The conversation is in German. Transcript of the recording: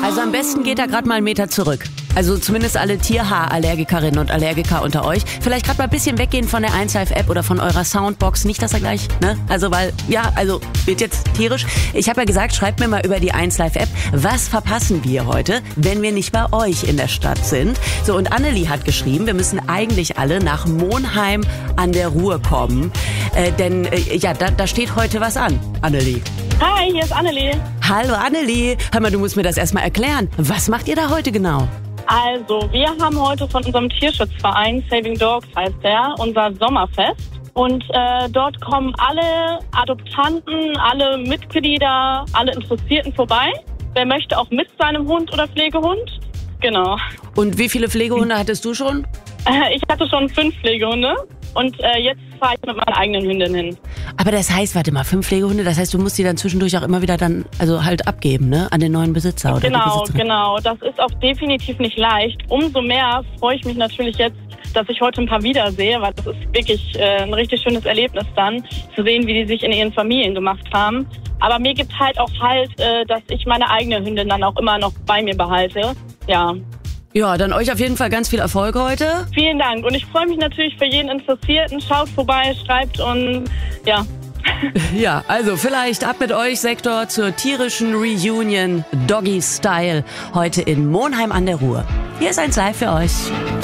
Also am besten geht er gerade mal einen Meter zurück. Also zumindest alle Tierhaarallergikerinnen und Allergiker unter euch. Vielleicht gerade mal ein bisschen weggehen von der 1Live-App oder von eurer Soundbox. Nicht, dass er gleich, ne? Also weil, ja, also wird jetzt tierisch. Ich habe ja gesagt, schreibt mir mal über die 1Live-App, was verpassen wir heute, wenn wir nicht bei euch in der Stadt sind. So, und Annelie hat geschrieben, wir müssen eigentlich alle nach Monheim an der Ruhr kommen. Denn da steht heute was an, Annelie. Hi, hier ist Annelie. Hallo Annelie. Hör mal, du musst mir das erstmal erklären. Was macht ihr da heute genau? Also, wir haben heute von unserem Tierschutzverein, Saving Dogs heißt der, unser Sommerfest. Und dort kommen alle Adoptanten, alle Mitglieder, alle Interessierten vorbei. Wer möchte auch mit seinem Hund oder Pflegehund? Genau. Und wie viele Pflegehunde hattest du schon? Ich hatte schon 5 Pflegehunde und jetzt fahre ich mit meiner eigenen Hündin hin. Aber das heißt, warte mal, 5 Pflegehunde, das heißt, du musst die dann zwischendurch auch immer wieder dann, also halt abgeben, ne? An den neuen Besitzer oder Genau. Das ist auch definitiv nicht leicht. Umso mehr freue ich mich natürlich jetzt, dass ich heute ein paar wiedersehe, weil das ist wirklich ein richtig schönes Erlebnis dann, zu sehen, wie die sich in ihren Familien gemacht haben. Aber mir gibt halt auch dass ich meine eigene Hündin dann auch immer noch bei mir behalte. Ja. Ja, dann euch auf jeden Fall ganz viel Erfolg heute. Vielen Dank. Und ich freue mich natürlich für jeden Interessierten. Schaut vorbei, schreibt und ja. Ja, also vielleicht ab mit euch, Sektor, zur tierischen Reunion Doggy Style heute in Monheim an der Ruhr. Hier ist 1Live für euch.